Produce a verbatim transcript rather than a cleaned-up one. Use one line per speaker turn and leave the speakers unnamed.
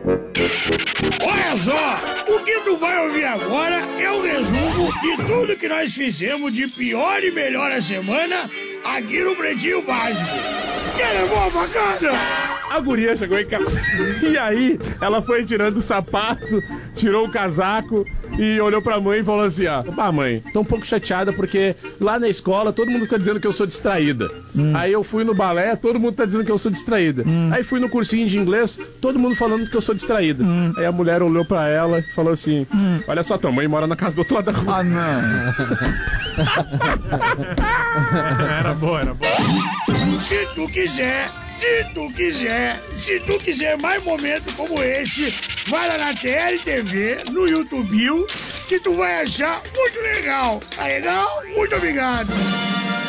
Olha só, o que tu vai ouvir agora é um resumo de tudo que nós fizemos de pior e melhor a semana aqui no Pretinho Básico. Quer levar a facada?
A guria chegou em casa e aí ela foi tirando o sapato, tirou o casaco e olhou pra mãe e falou assim, ó, pá, mãe, tô um pouco chateada porque lá na escola todo mundo fica dizendo que eu sou distraída. Hum. Aí eu fui no balé, todo mundo tá dizendo que eu sou distraída. Hum. Aí fui no cursinho de inglês, todo mundo falando que eu sou distraída. Hum. Aí a mulher olhou pra ela e falou assim, hum. olha só, tua mãe mora na casa do outro lado da rua.
Ah, não.
Era boa, era boa.
Se tu quiser... Se tu quiser, se tu quiser mais momentos como esse, vai lá na T L T V, no YouTube, que tu vai achar muito legal. Tá legal? Muito obrigado.